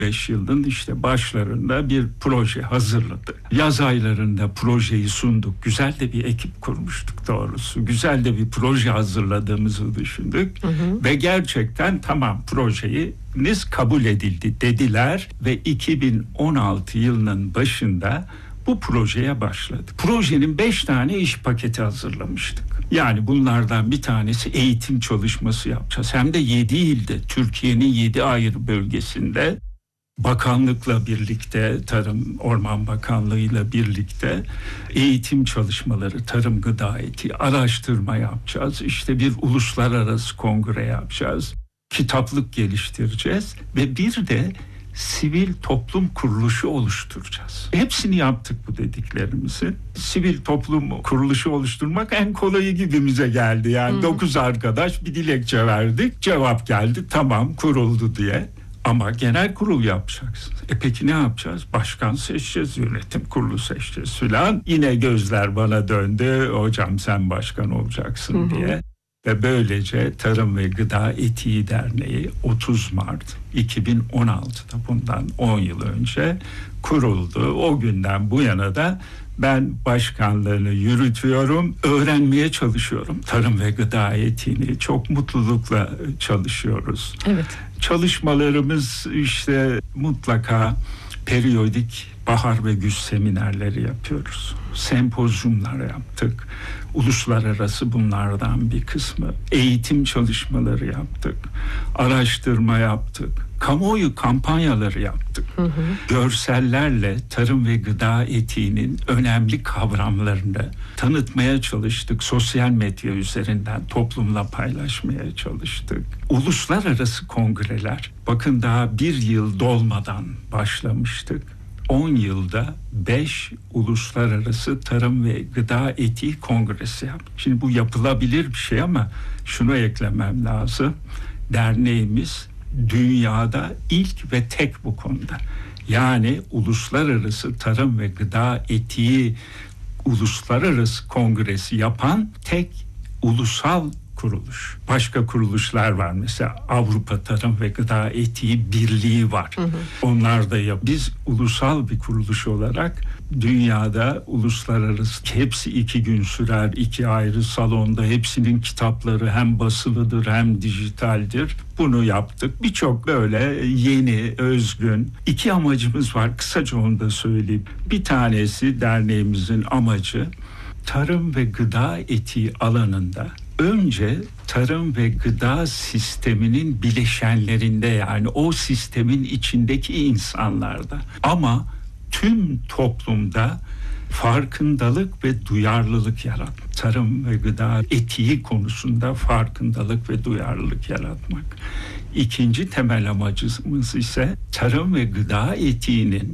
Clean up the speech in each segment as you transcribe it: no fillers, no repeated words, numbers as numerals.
5 yılın işte başlarında bir proje hazırladık. Yaz aylarında projeyi sunduk. Güzel de bir ekip kurmuştuk doğrusu. Güzel de bir proje hazırladığımızı düşündük. Ve gerçekten tamam, projeniz kabul edildi dediler ve 2016 yılının başında bu projeye başladık. Projenin 5 tane iş paketi hazırlamıştık. Yani bunlardan bir tanesi eğitim çalışması yapacağız. Hem de 7 ilde, Türkiye'nin 7 ayrı bölgesinde bakanlıkla birlikte, Tarım Orman Bakanlığı'yla birlikte eğitim çalışmaları, tarım gıda etiği, araştırma yapacağız. İşte bir uluslararası kongre yapacağız. Kitaplık geliştireceğiz ve bir de sivil toplum kuruluşu oluşturacağız. Hepsini yaptık bu dediklerimizi. Sivil toplum kuruluşu oluşturmak en kolayı gibimize geldi. Yani 9 arkadaş bir dilekçe verdik. Cevap geldi, tamam kuruldu diye. Ama genel kurul yapacaksın. Peki ne yapacağız? Başkan seçeceğiz, yönetim kurulu seçeceğiz filan. Yine gözler bana döndü. Hocam sen başkan olacaksın diye. Ve böylece Tarım ve Gıda Etiği Derneği 30 Mart 2016'da, bundan 10 yıl önce kuruldu. O günden bu yana da ben başkanlığını yürütüyorum, öğrenmeye çalışıyorum. Tarım ve gıda etiğini çok mutlulukla çalışıyoruz. Evet. Çalışmalarımız işte mutlaka periyodik bahar ve güz seminerleri yapıyoruz. Sempozyumlar yaptık. Uluslararası bunlardan bir kısmı. Eğitim çalışmaları yaptık. Araştırma yaptık. Kamuoyu kampanyaları yaptık. Görsellerle tarım ve gıda etiğinin önemli kavramlarını tanıtmaya çalıştık. Sosyal medya üzerinden toplumla paylaşmaya çalıştık. Uluslararası kongreler, bakın daha bir yıl dolmadan başlamıştık. 10 yılda 5 uluslararası tarım ve gıda etiği kongresi yaptık. Şimdi bu yapılabilir bir şey ama şunu eklemem lazım. Derneğimiz dünyada ilk ve tek bu konuda. Yani uluslararası tarım ve gıda etiği uluslararası kongresi yapan tek ulusal kuruluş. Başka kuruluşlar var, mesela Avrupa Tarım ve Gıda Etiği Birliği var. Onlar da biz ulusal bir kuruluş olarak dünyada uluslararası, hepsi 2 gün sürer, 2 ayrı salonda, hepsinin kitapları hem basılıdır hem dijitaldir. Bunu yaptık. Birçok böyle yeni, özgün 2 amacımız var. Kısaca onu da söyleyeyim. Bir tanesi, derneğimizin amacı tarım ve gıda etiği alanında önce tarım ve gıda sisteminin bileşenlerinde, yani o sistemin içindeki insanlarda ama tüm toplumda farkındalık ve duyarlılık yaratmak. Tarım ve gıda etiği konusunda farkındalık ve duyarlılık yaratmak. İkinci temel amacımız ise tarım ve gıda etiğinin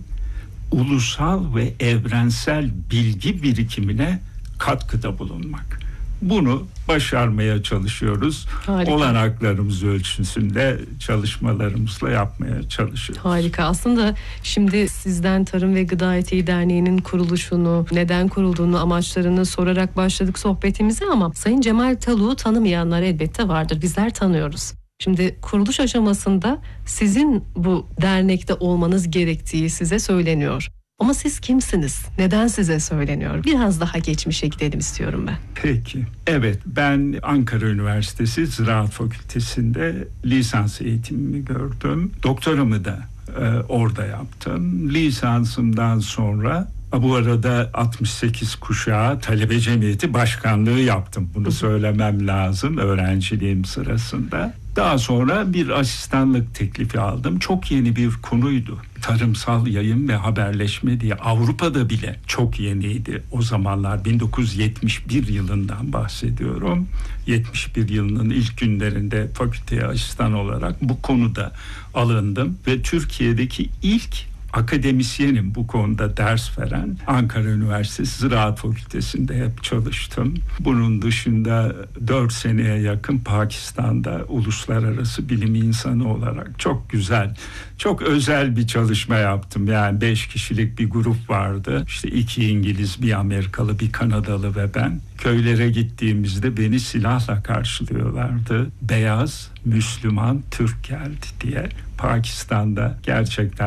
ulusal ve evrensel bilgi birikimine katkıda bulunmak. Bunu başarmaya çalışıyoruz. Harika. Olanaklarımız ölçüsünde çalışmalarımızla yapmaya çalışıyoruz. Harika. Aslında şimdi sizden Tarım ve Gıda Etiği Derneği'nin kuruluşunu, neden kurulduğunu, amaçlarını sorarak başladık sohbetimize ama Sayın Cemal Taluk'u tanımayanlar elbette vardır. Bizler tanıyoruz. Şimdi kuruluş aşamasında sizin bu dernekte olmanız gerektiği size söyleniyor. Ama siz kimsiniz? Neden size söyleniyor? Biraz daha geçmişe gidelim istiyorum ben. Peki. Evet, ben Ankara Üniversitesi Ziraat Fakültesi'nde lisans eğitimimi gördüm. Doktoramı da orada yaptım. Lisansımdan sonra bu arada 68 kuşağı talebe cemiyeti başkanlığı yaptım. Bunu söylemem lazım öğrenciliğim sırasında. Daha sonra bir asistanlık teklifi aldım. Çok yeni bir konuydu. Tarımsal yayın ve haberleşme diye, Avrupa'da bile çok yeniydi. O zamanlar 1971 yılından bahsediyorum. 71 yılının ilk günlerinde fakülteye asistan olarak bu konuda alındım ve Türkiye'deki ilk akademisyenim, bu konuda ders veren. Ankara Üniversitesi Ziraat Fakültesi'nde hep çalıştım. Bunun dışında 4 seneye yakın Pakistan'da uluslararası bilim insanı olarak çok güzel, çok özel bir çalışma yaptım. Yani 5 kişilik bir grup vardı. İşte 2 İngiliz, bir Amerikalı, bir Kanadalı ve ben. Köylere gittiğimizde beni silahla karşılıyorlardı. Beyaz, Müslüman, Türk geldi diye. Pakistan'da gerçekten